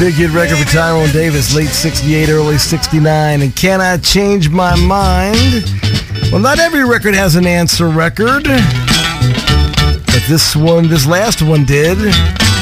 Big hit record for Tyrone Davis, late 68, early 69. And Can I Change My Mind? Well, not every record has an answer record, but this last one did.